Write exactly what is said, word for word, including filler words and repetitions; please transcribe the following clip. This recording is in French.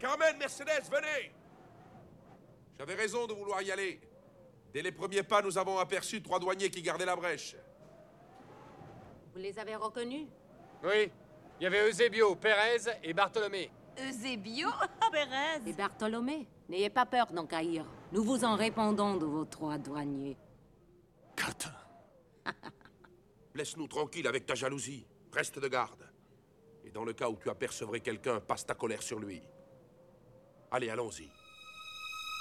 Carmen, Mercedes, venez! J'avais raison de vouloir y aller. Dès les premiers pas, nous avons aperçu trois douaniers qui gardaient la brèche. Vous les avez reconnus? Oui. Il y avait Eusebio, Pérez et Bartholomé. Eusebio? Pérez? Et Bartholomé? N'ayez pas peur d'enquérir. Nous vous en répondons de vos trois douaniers. Catin. Laisse-nous tranquilles avec ta jalousie. Reste de garde. Et dans le cas où tu apercevrais quelqu'un, passe ta colère sur lui. Allez, allons-y.